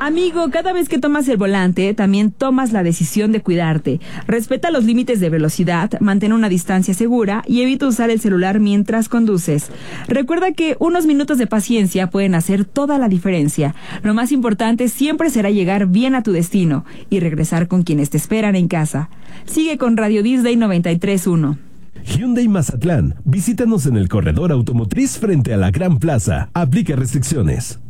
Amigo, cada vez que tomas el volante, también tomas la decisión de cuidarte. Respeta los límites de velocidad, mantén una distancia segura y evita usar el celular mientras conduces. Recuerda que unos minutos de paciencia pueden hacer toda la diferencia. Lo más importante siempre será llegar bien a tu destino y regresar con quienes te esperan en casa. Sigue con Radio Disney 93.1. Hyundai Mazatlán. Visítanos en el corredor automotriz frente a la Gran Plaza. Aplica restricciones.